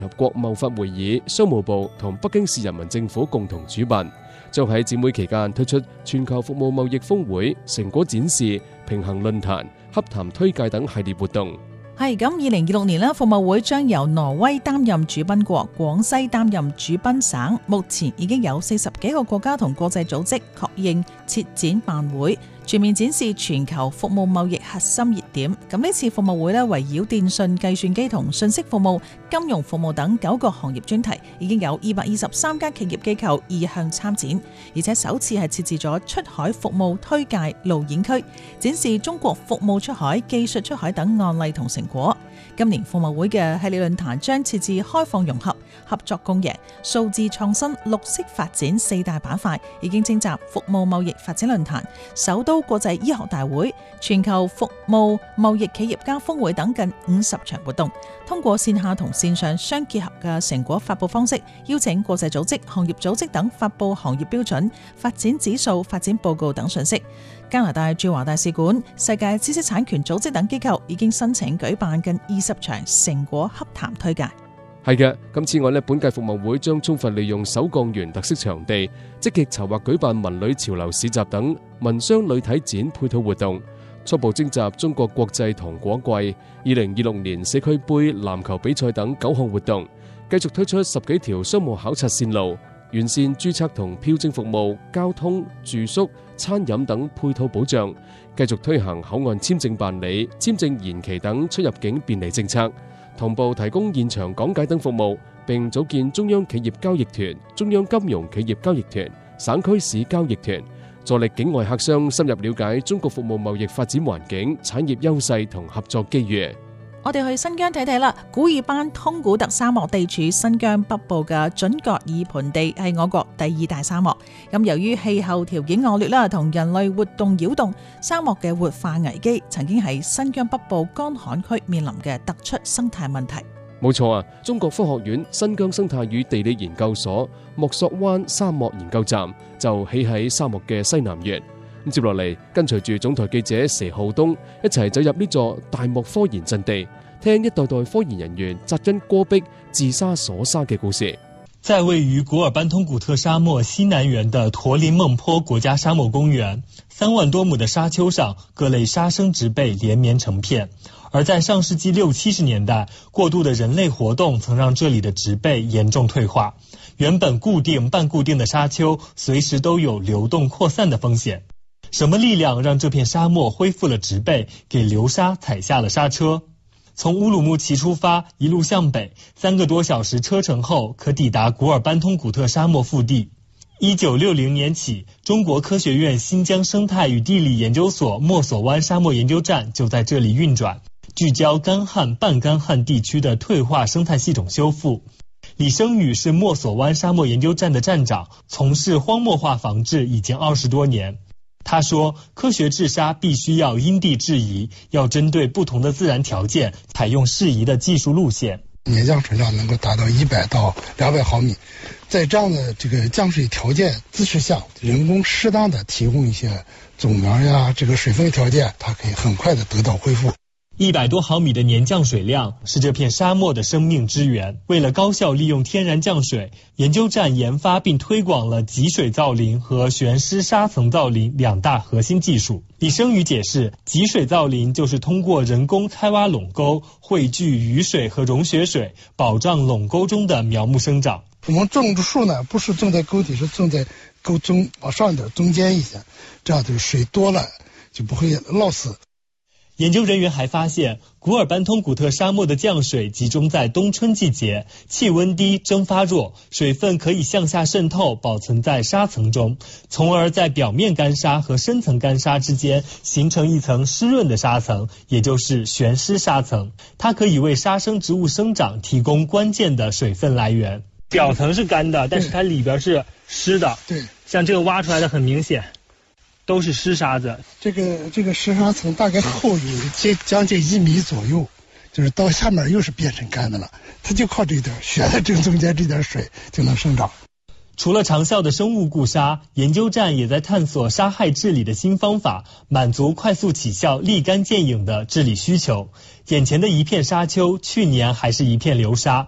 合國貿發會議、商務部同北京市人民政府共同主辦，將喺展會期間推出全球服務貿易峰會、成果展示、平衡論壇、洽談推介等系列活動。 係咁，2026年咧，服貿會將由挪威擔任主賓國，廣西擔任主賓省。目前已經有40幾個國家同國際組織確認設展辦會，全面展示全球服務貿易核心熱點。咁呢次服貿會咧，圍繞電訊、計算機同信息服務、金融服務等9個行業專題，已經有223家企業機構意向參展，而且首次係設置咗出海服務推介路演區，展示中國服務出海、技術出海等案例同成果。今年服貿會嘅系列論壇將設置開放融合、合作共贏、數字創新、綠色發展4大板塊，已經徵集服務貿易發展論壇、首都國際醫學大會、全球服務貿易企業家峰會等近50場活動，通過線下同線上相結合嘅成果發佈方式，邀請國際組織、行業組織等發佈行業標準、發展指數、發展報告等信息。加拿大駐華大使館、世界知識產權組織等機構已經申請舉辦近20場成果洽談推介。 係嘅，今次我本屆服貿會將充分利用首鋼園特色場地，積極籌劃舉辦文旅潮流市集等文商旅體展配套活動，初步徵集中國國際糖果季、2026年社區盃籃球比賽等9項活動，繼續推出10幾條商務考察線路，完善註冊同票證服務、交通、住宿、餐飲等配套保障，繼續推行口岸簽證辦理、簽證延期等出入境便利政策，同步提供現場講解等服務，並組建中央企業交易團、中央金融企業交易團、省區市交易團，助力境外客商深入了解中國服務貿易發展環境、產業優勢同合作機遇。 我哋去新疆睇睇啦，古爾班通古特沙漠地處新疆北部嘅準噶爾盆地，係我國第2大沙漠。咁由於氣候條件惡劣啦，同人類活動擾動，沙漠嘅活化危機曾經喺新疆北部乾旱區面臨嘅突出生態問題。 冇錯啊！中國科學院新疆生態與地理研究所莫索灣沙漠研究站就起喺沙漠嘅西南緣。接落嚟，跟隨住總台記者佘浩東一齊走入呢座大漠科研陣地，聽一代代科研人員扎根戈壁、治沙鎖沙嘅故事。 在位於古爾班通古特沙漠西南緣的駝林孟坡國家沙漠公園，3萬多畝的沙丘上，各類沙生植被連綿成片。而在上世紀60、70年代，過度的人類活動曾讓這裡的植被嚴重退化，原本固定、半固定的沙丘，隨時都有流動擴散的風險。什麼力量讓這片沙漠恢復了植被，給流沙踩下了剎車？從烏魯木齊出發，一路向北，3個多小時車程後，可抵達古爾班通古特沙漠腹地。1960年起，中國科學院新疆生態與地理研究所莫索灣沙漠研究站就在這裡運轉，聚焦乾旱、半乾旱地區的退化生態系統修復。李生宇是莫索灣沙漠研究站的站長，從事荒漠化防治已經20多年。他說，科學治沙必須要因地制宜，要針對不同的自然條件，採用適宜的技術路線。 年降水量能夠達到100到200毫米，在這樣的這個降水條件支持下，人工適當的提供一些種苗呀，這個水分條件，它可以很快的得到恢復。 100多毫米的年降水量是這片沙漠的生命之源。為了高效利用天然降水，研究站研發並推廣了集水造林和懸施沙層造林2大核心技術。李生宇解釋，集水造林就是通過人工開挖壟溝，匯聚雨水和溶雪水，保障壟溝中的苗木生長。 我們種樹呢，不是種在溝底，是種在溝中往上點中間一些，這樣就水多了就不會澇死。 研究人員還發現，古爾班通古特沙漠的降水集中在冬春季節，氣溫低，蒸發弱，水分可以向下滲透，保存在沙層中，從而在表面乾沙和深層乾沙之間形成一層濕潤的沙層，也就是懸施沙層。它可以為沙生植物生長提供關鍵的水分來源。表層是乾的，但是它裏邊是濕的。 對， 像這個挖出來的很明顯。都是濕沙子， 這個濕沙層大概厚有將近1米左右，就是到下面又是變成乾的了，它就靠這點懸在正中間這點水就能生長。 除了長效的生物固沙，研究站也在探索沙害治理的新方法，滿足快速起效、立竿見影的治理需求。眼前的一片沙丘，去年還是一片流沙。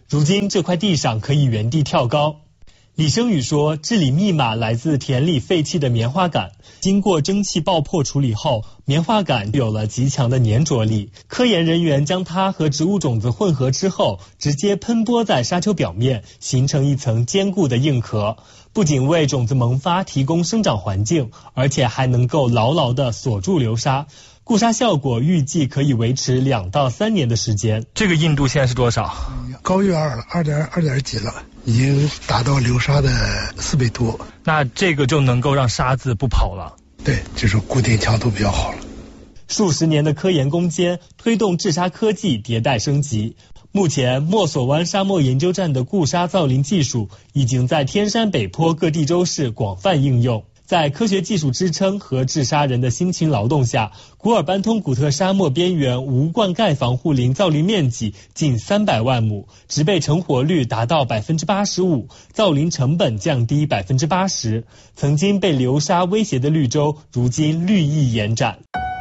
如今这块地上可以原地跳高。李生宇说，治理密码来自田里废弃的棉花杆，经过蒸汽爆破处理后，棉花杆有了极强的粘着力。科研人员将它和植物种子混合之后，直接喷播在沙丘表面，形成一层坚固的硬壳，不仅为种子萌发提供生长环境，而且还能够牢牢地锁住流沙。固沙效果预计可以维持2到3年的时间。这个硬度现在是多少？ 高于2点几了，已经达到流沙的4倍多。 那这个就能够让沙子不跑了。 对，就是固定强度比较好了。 数十年的科研攻坚，推动治沙科技迭代升级。目前，墨索湾沙漠研究站的固沙造林技术已经在天山北坡各地州市广泛应用。在科学技术支撑和治沙人的辛勤劳动下，古尔班通古特沙漠边缘无灌溉防护林造林面积近300万亩，植被成活率达到 85%， 造林成本降低 80%。曾经被流沙威胁的绿洲，如今绿意延展。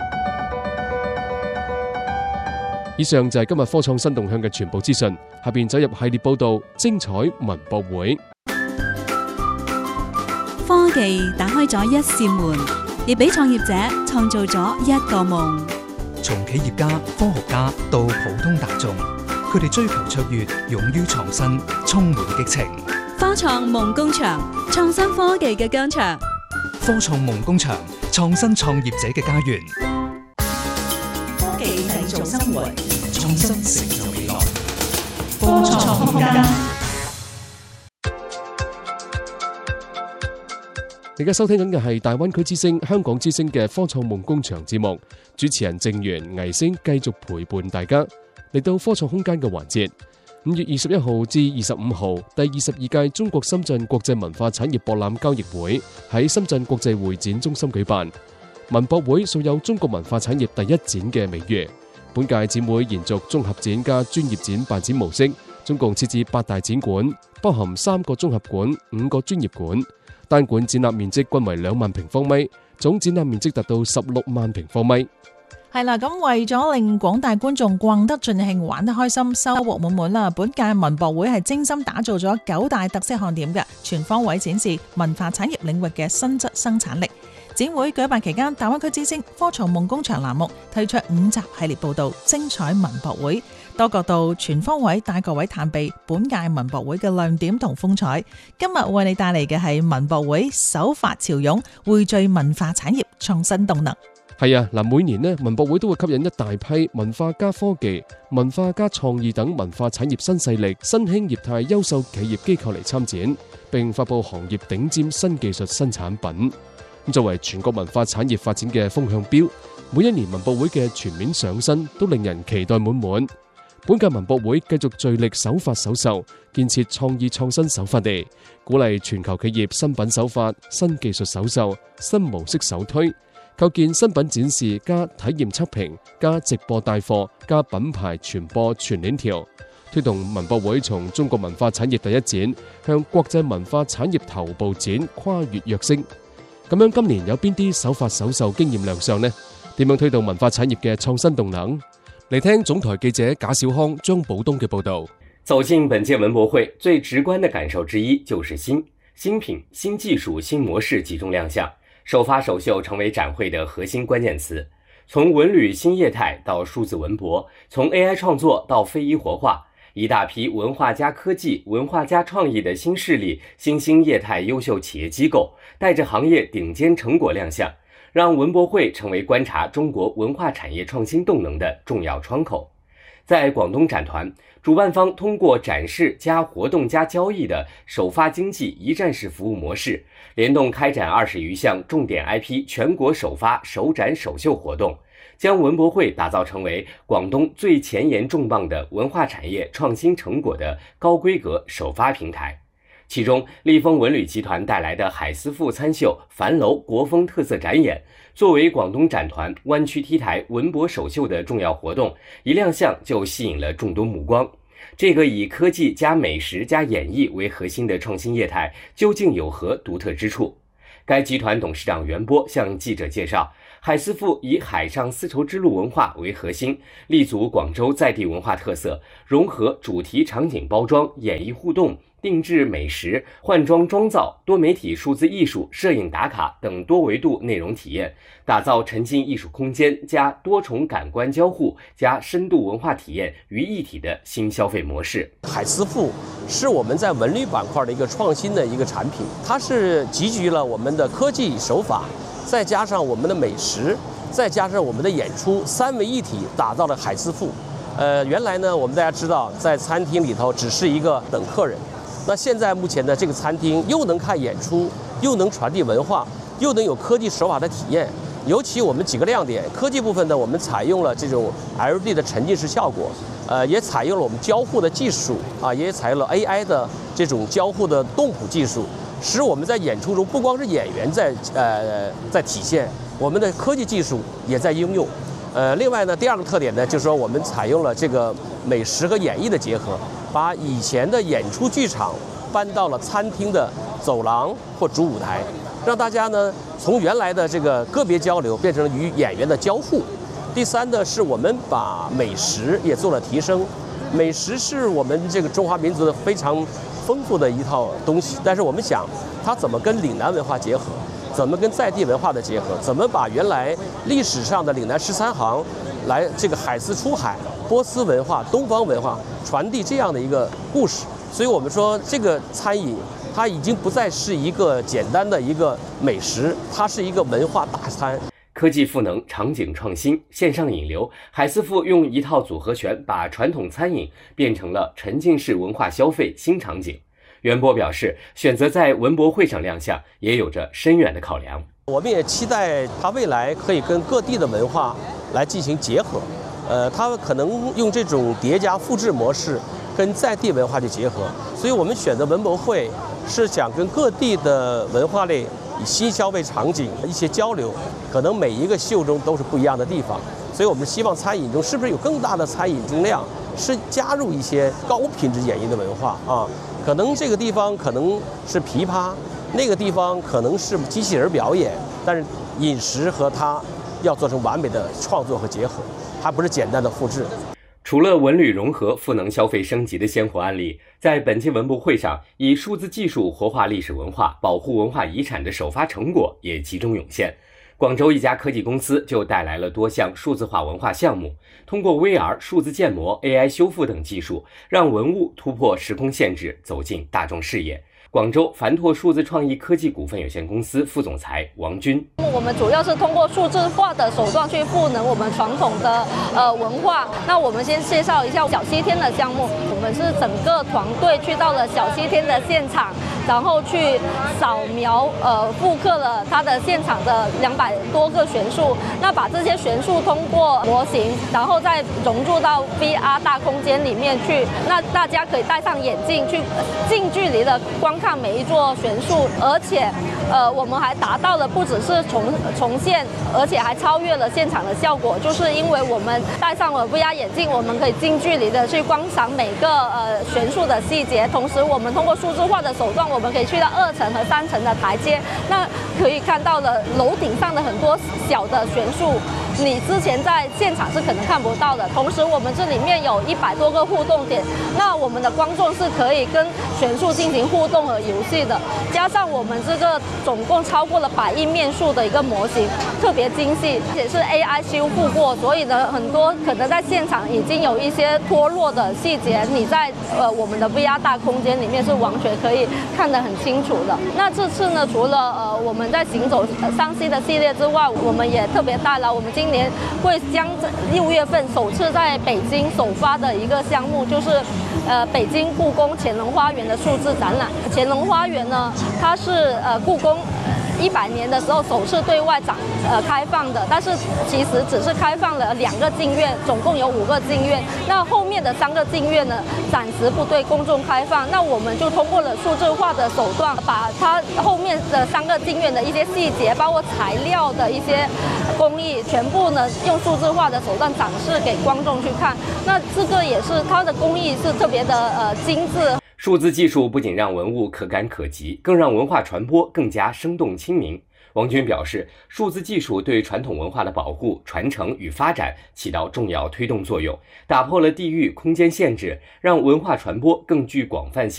以上就係今日科創新動向嘅全部資訊，下邊走入系列報導，精彩文博會。 科技打開咗一扇門，亦俾創業者創造咗一個夢。 從企業家、科學家到普通大眾，佢哋追求卓越，勇於創新，充滿激情。 科創夢工場，創新科技嘅疆場。 科創夢工場，創新創業者嘅家園。 科技製造生活， 創新成就未來。 科創空間。 而家收聽緊嘅係大灣區之聲、香港之聲嘅科創夢工場節目，主持人正源、倪星繼續陪伴大家嚟到科創空間嘅環節。5月21號至25號，第22屆中國深圳國際文化產業博覽交易會喺深圳國際會展中心舉辦。文博會素有中國文化產業第一展嘅美譽。本屆展會延續綜合展加專業展辦展模式，總共設置8大展館，包含3個綜合館、5個專業館。單館展覽面積均為2萬平方米，總展覽面積達到16萬平方米。 係啦，咁為咗令廣大觀眾逛得盡興、玩得開心、收穫滿滿啦，本屆文博會係精心打造咗9大特色看點嘅，全方位展示文化產業領域嘅新質生產力。展會舉辦期間，大灣區之星科創夢工場欄目推出5集系列報導，精彩文博會，多角度全方位帶各位探秘本屆文博會嘅亮點同風采。今日為你帶嚟嘅係文博會手法潮湧，匯聚文化產業創新動能。 係啊，每年呢文博會都會吸引一大批文化加科技、文化加創意等文化產業新勢力、新興業態優秀企業機構嚟參展，並發佈行業頂尖新技術新產品。作為全國文化產業發展嘅風向標，每一年文博會嘅全面上新都令人期待滿滿。本屆文博會繼續聚力首發首售，建設創意創新首發地，鼓勵全球企業新品首發、新技術首售、新模式首推，構建新品展示加體驗測評加直播帶貨加品牌傳播全鏈條，推動文博會從中國文化產業第一展向國際文化產業頭部展跨越躍升。咁樣今年有邊啲首發首售經驗亮相呢？點樣推動文化產業嘅創新動能？嚟聽總台記者賈小康、張寶東嘅報導。 走進本屆文博會，最直觀的感受之一就是新品、新技術、新模式集中亮相，首發首秀成為展會的核心關鍵詞。從文旅新業態到數字文博，從 AI 創作到非遺活化，一大批文化加科技、文化加創意的新勢力、新興業態優秀企業機構，帶着行業頂尖成果亮相，讓文博會成為觀察中國文化產業創新動能的重要窗口。在廣東展團，主辦方通過展示加活動加交易的首發經濟一站式服務模式，聯動開展20餘項重點 IP 全國首發首展首秀活動，將文博會打造成為廣東最前沿重磅的文化產業創新成果的高規格首發平台。其中，立豐文旅集團帶來的海思富餐秀樊樓國風特色展演，作為廣東展團灣區 T 台文博首秀的重要活動，一亮相就吸引了眾多目光。這個以科技加美食加演藝為核心的創新業態，究竟有何獨特之處？該集團董事長袁波向記者介紹， 海思富以海上丝绸之路文化为核心，立足广州在地文化特色，融合主题场景包装、演绎互动、定制美食、换装妆造、多媒体数字艺术、摄影打卡等多维度内容体验，打造沉浸艺术空间加多重感官交互加深度文化体验于一体的新消费模式。 海思富是我们在文旅板块的一个创新的一个产品，它是集聚了我们的科技手法，再加上我们的美食，再加上我们的演出，三位一体打造了海思富。原来呢，我们大家知道，在餐厅里头只是一个等客人。那现在目前的这个餐厅又能看演出，又能传递文化，又能有科技手法的体验。尤其我们几个亮点，科技部分呢，我们采用了这种 LED 的沉浸式效果，也采用了我们交互的技术啊，也采用了 AI 的这种交互的动谱技术，使我们在演出中不光是演员在体现，我们的科技技术也在应用。另外呢，第二个特点呢，就是说我们采用了这个美食和演艺的结合，把以前的演出剧场搬到了餐厅的走廊或主舞台，让大家呢从原来的这个个别交流变成了与演员的交互。第三呢，是我们把美食也做了提升。美食是我们这个中华民族的非常丰富的一套东西，但是我们想它怎么跟岭南文化结合，怎么跟在地文化的结合，怎么把原来历史上的岭南13行来这个海丝出海、波斯文化、东方文化传递这样的一个故事。所以我们说这个餐饮它已经不再是一个简单的一个美食，它是一个文化大餐。 科技赋能，场景创新，线上引流，海思富用一套组合拳把传统餐饮变成了沉浸式文化消费新场景。袁波表示，选择在文博会上亮相也有着深远的考量。 我们也期待它未来可以跟各地的文化来进行结合，它可能用这种叠加复制模式跟在地文化去结合。所以我们选择文博会是想跟各地的文化类新消费场景一些交流，可能每一个秀中都是不一样的地方。所以我们希望餐饮中是不是有更大的餐饮增量，是加入一些高品质演绎的文化啊。可能这个地方可能是琵琶，那个地方可能是机器人表演，但是饮食和它要做成完美的创作和结合，它不是简单的复制。 除了文旅融合赋能消费升级的鲜活案例，在本期文博会上，以数字技术活化历史文化、保护文化遗产的首发成果也集中涌现。广州一家科技公司就带来了多项数字化文化项目，通过 VR、数字建模、AI 修复等技术，让文物突破时空限制，走进大众视野。广州凡拓数字创意科技股份有限公司副总裁王军： 我们主要是通过数字化的手段去赋能我们传统的文化。那我们先介绍一下小西天的项目，我们是整个团队去到了小西天的现场，然后去扫描复刻了它的现场的200多个悬树，那把这些悬树通过模型，然后再融入到 VR 大空间里面去，那大家可以戴上眼镜去近距离的观看每一座悬树，而且我们还达到了不只是重现，而且还超越了现场的效果，就是因为我们戴上了 VR 眼镜，我们可以近距离的去观赏每个悬树的细节，同时我们通过数字化的手段，我们可以去到2层和3层的台阶，那可以看到了楼顶上的很多小的悬树，你之前在现场是可能看不到的。同时我们这里面有100多个互动点，那我们的观众是可以跟悬树进行互动和游戏的，加上我们这个总共超过了100亿面数的一个模型，特别精细，也是 AI 修复过，所以呢很多可能在现场已经有一些脱落的细节，你在我们的 VR 大空间里面是完全可以看得很清楚的。那这次呢，除了我们在行走3C 的系列之外，我们也特别带来我们今年会将6月份首次在北京首发的一个项目，就是北京故宫乾隆花园的数字展览。乾隆花园呢，它是故宫100年的时候首次对外开放的，但是其实只是开放了2个镜院，总共有5个镜院。那后面的3个镜院呢，暂时不对公众开放。那我们就通过了数字化的手段，把它后面的3个镜院的一些细节，包括材料的一些工艺，全部呢用数字化的手段展示给观众去看。那这个也是它的工艺是特别的精致。 数字技术不仅让文物可感可及，更让文化传播更加生动亲民。 王军表示，数字技术对传统文化的保护、传承与发展起到重要推动作用，打破了地域、空间限制，让文化传播更具广泛性。